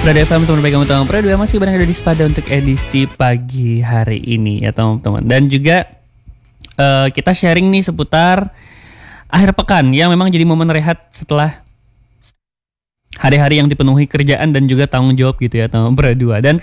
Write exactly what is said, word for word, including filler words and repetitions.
Prada F M, teman baik kamu teman Prada masih bareng ada di Spada untuk edisi pagi hari ini ya teman-teman. Dan juga uh, kita sharing nih seputar akhir pekan yang memang jadi momen rehat setelah hari-hari yang dipenuhi kerjaan dan juga tanggung jawab gitu ya teman Prada. Dan